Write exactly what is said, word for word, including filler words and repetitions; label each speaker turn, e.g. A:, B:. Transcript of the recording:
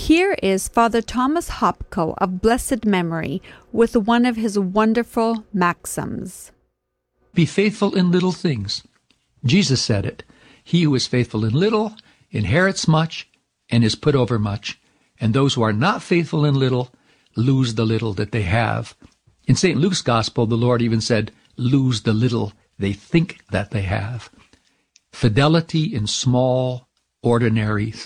A: Here is Father Thomas Hopko of blessed memory with one of his wonderful maxims.
B: Be faithful in little things. Jesus said it. He who is faithful in little inherits much and is put over much. And those who are not faithful in little lose the little that they have. In Saint Luke's Gospel, the Lord even said, lose the little they think that they have. Fidelity in small, ordinary